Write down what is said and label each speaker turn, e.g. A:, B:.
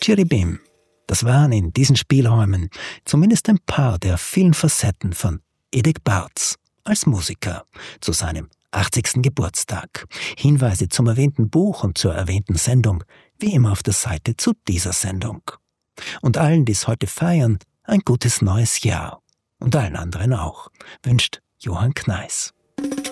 A: Chiribim, das waren in diesen Spielräumen zumindest ein paar der vielen Facetten von Edek Barz als Musiker zu seinem 80. Geburtstag. Hinweise zum erwähnten Buch und zur erwähnten Sendung, wie immer auf der Seite zu dieser Sendung. Und allen, die es heute feiern, ein gutes neues Jahr. Und allen anderen auch, wünscht Johann Kneis.